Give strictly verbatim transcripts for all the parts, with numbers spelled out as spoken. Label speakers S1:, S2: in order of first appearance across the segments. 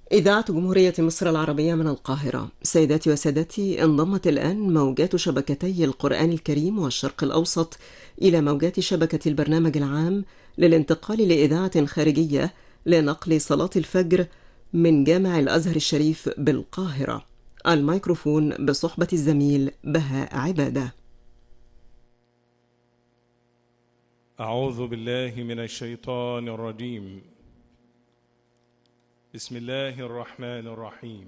S1: إذاعة جمهورية مصر العربية من القاهرة. سيداتي وسادتي، انضمت الآن موجات شبكتي القرآن الكريم والشرق الأوسط إلى موجات شبكة البرنامج العام للانتقال لإذاعة خارجية لنقل صلاة الفجر من جامع الأزهر الشريف بالقاهرة. الميكروفون بصحبة الزميل بهاء عبادة.
S2: أعوذ بالله من الشيطان الرجيم. بسم الله الرحمن الرحيم.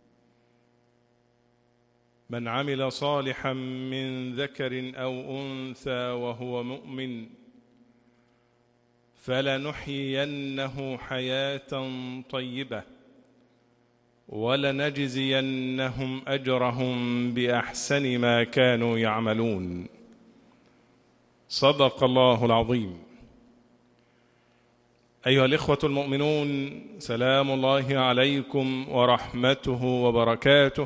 S2: من عمل صالحا من ذكر أو أنثى وهو مؤمن فلنحيينه حياة طيبة ولنجزينهم أجرهم بأحسن ما كانوا يعملون. صدق الله العظيم. أيها الإخوة المؤمنون، سلام الله عليكم ورحمته وبركاته.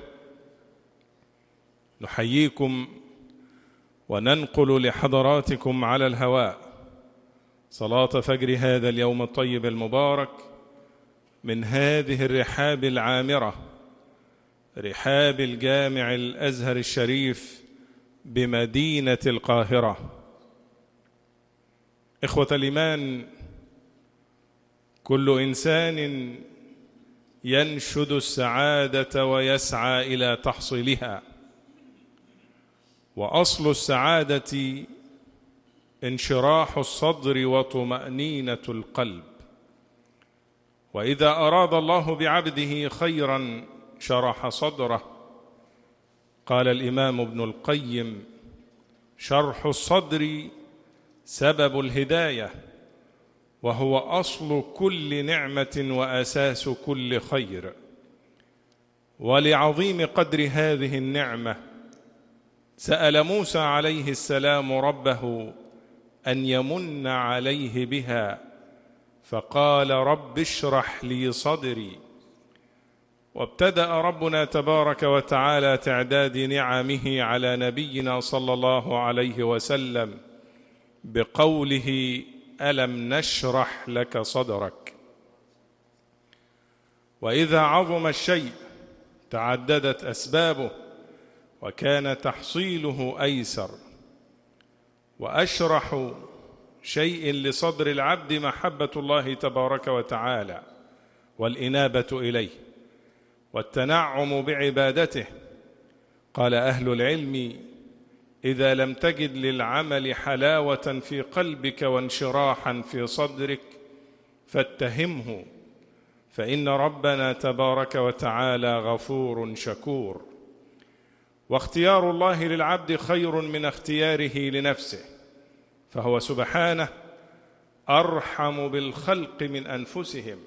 S2: نحييكم وننقل لحضراتكم على الهواء صلاة فجر هذا اليوم الطيب المبارك من هذه الرحاب العامرة، رحاب الجامع الأزهر الشريف بمدينة القاهرة. إخوة الإيمان، كل إنسان ينشد السعادة ويسعى إلى تحصيلها، وأصل السعادة انشراح الصدر وطمأنينة القلب. وإذا أراد الله بعبده خيرا شرح صدره. قال الإمام ابن القيم: شرح الصدر سبب الهداية، وهو أصل كل نعمة وأساس كل خير. ولعظيم قدر هذه النعمة سأل موسى عليه السلام ربه أن يمن عليه بها، فقال: رب اشرح لي صدري. وابتدأ ربنا تبارك وتعالى تعداد نعمه على نبينا صلى الله عليه وسلم بقوله: ألم نشرح لك صدرك. وإذا عظم الشيء تعددت أسبابه وكان تحصيله أيسر. وأشرح شيء لصدر العبد محبة الله تبارك وتعالى والإنابة إليه والتنعم بعبادته. قال أهل العلم: إذا لم تجد للعمل حلاوة في قلبك وانشراحا في صدرك فاتهمه، فإن ربنا تبارك وتعالى غفور شكور. واختيار الله للعبد خير من اختياره لنفسه، فهو سبحانه أرحم بالخلق من أنفسهم.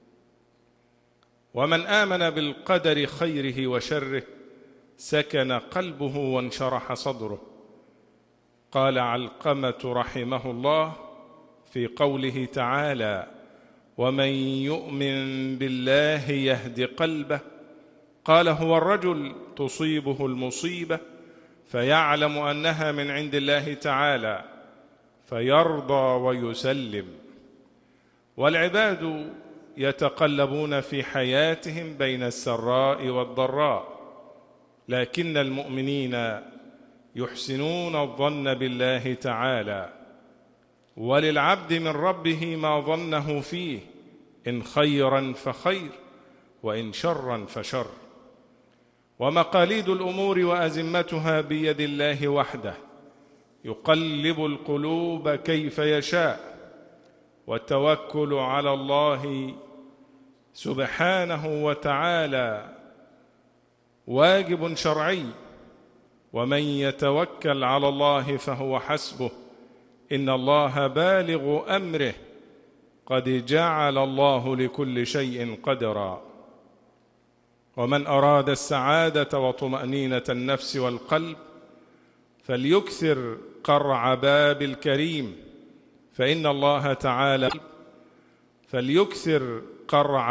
S2: ومن آمن بالقدر خيره وشره سكن قلبه وانشرح صدره. قال علقمة رحمه الله في قوله تعالى: ومن يؤمن بالله يهد قلبه. قال: هو الرجل تصيبه المصيبة فيعلم أنها من عند الله تعالى فيرضى ويسلم. والعباد يتقلبون في حياتهم بين السراء والضراء، لكن المؤمنين يحسنون الظن بالله تعالى. وللعبد من ربه ما ظنه فيه، إن خيرا فخير وإن شرا فشر. ومقاليد الأمور وأزمتها بيد الله وحده، يقلب القلوب كيف يشاء. والتوكل على الله سبحانه وتعالى واجب شرعي، ومن يتوكل على الله فهو حسبه، إن الله بالغ أمره، قد جعل الله لكل شيء قدرا. ومن أراد السعادة وطمأنينة النفس والقلب فليكثر قرع باب الكريم، فإن الله تعالى فليكثر قرع